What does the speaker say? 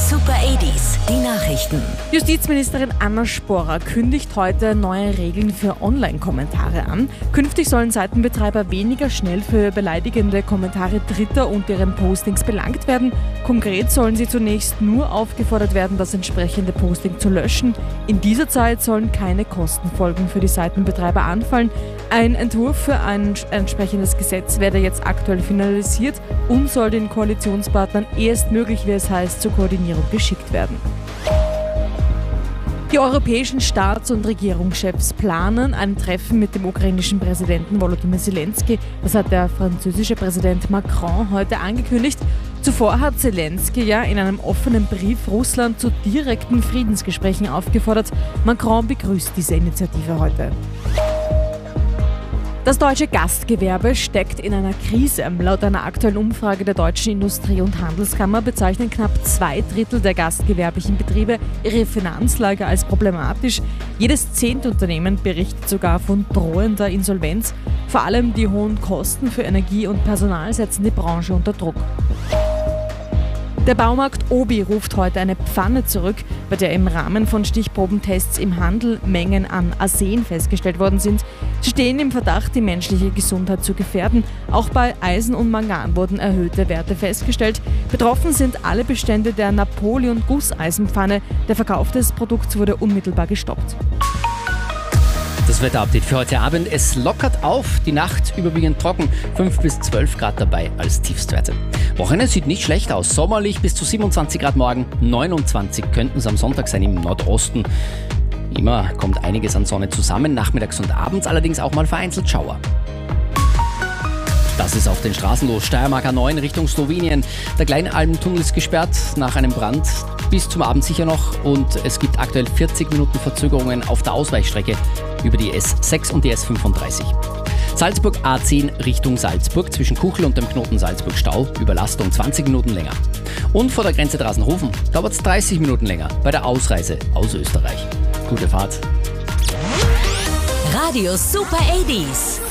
Super 80s, die Nachrichten. Justizministerin Anna Sporrer kündigt heute neue Regeln für Online-Kommentare an. Künftig sollen Seitenbetreiber weniger schnell für beleidigende Kommentare Dritter unter ihren Postings belangt werden. Konkret sollen sie zunächst nur aufgefordert werden, das entsprechende Posting zu löschen. In dieser Zeit sollen keine Kostenfolgen für die Seitenbetreiber anfallen. Ein Entwurf für ein entsprechendes Gesetz werde jetzt aktuell finalisiert und soll den Koalitionspartnern erstmöglich, wie es heißt, zur Koordinierung geschickt werden. Die europäischen Staats- und Regierungschefs planen ein Treffen mit dem ukrainischen Präsidenten Volodymyr Zelensky. Das hat der französische Präsident Macron heute angekündigt. Zuvor hat Zelensky ja in einem offenen Brief Russland zu direkten Friedensgesprächen aufgefordert. Macron begrüßt diese Initiative heute. Das deutsche Gastgewerbe steckt in einer Krise. Laut einer aktuellen Umfrage der Deutschen Industrie- und Handelskammer bezeichnen knapp 2/3 der gastgewerblichen Betriebe ihre Finanzlage als problematisch. Jedes 10. Unternehmen berichtet sogar von drohender Insolvenz. Vor allem die hohen Kosten für Energie und Personal setzen die Branche unter Druck. Der Baumarkt Obi ruft heute eine Pfanne zurück, bei der im Rahmen von Stichprobentests im Handel Mengen an Arsen festgestellt worden sind. Sie stehen im Verdacht, die menschliche Gesundheit zu gefährden. Auch bei Eisen und Mangan wurden erhöhte Werte festgestellt. Betroffen sind alle Bestände der Napoleon-Gusseisenpfanne. Der Verkauf des Produkts wurde unmittelbar gestoppt. Das Wetterupdate für heute Abend. Es lockert auf, die Nacht überwiegend trocken, 5 bis 12 Grad dabei als Tiefstwerte. Wochenende sieht nicht schlecht aus, sommerlich bis zu 27 Grad morgen, 29 könnten es am Sonntag sein im Nordosten. Immer kommt einiges an Sonne zusammen, nachmittags und abends allerdings auch mal vereinzelt Schauer. Das ist auf den Straßen los. Steiermark A9 Richtung Slowenien. Der Kleinalmtunnel ist gesperrt nach einem Brand. Bis zum Abend sicher noch. Und es gibt aktuell 40 Minuten Verzögerungen auf der Ausweichstrecke über die S6 und die S35. Salzburg A10 Richtung Salzburg. Zwischen Kuchel und dem Knoten Salzburg Stau. Überlastung 20 Minuten länger. Und vor der Grenze Drasenhofen dauert es 30 Minuten länger bei der Ausreise aus Österreich. Gute Fahrt. Radio Super 80s.